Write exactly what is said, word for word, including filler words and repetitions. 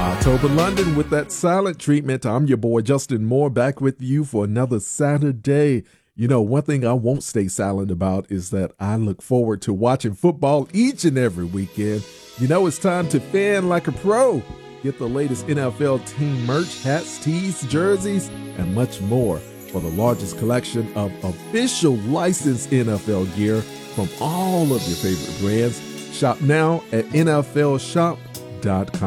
October London with that silent treatment. I'm your boy Justin Moore, back with you for another Saturday. You know, one thing I won't stay silent about is that I look forward to watching football each and every weekend. You know, it's time to fan like a pro. Get the latest N F L team merch, hats, tees, jerseys, and much more for the largest collection of official licensed N F L gear from all of your favorite brands. Shop now at N F L shop dot com.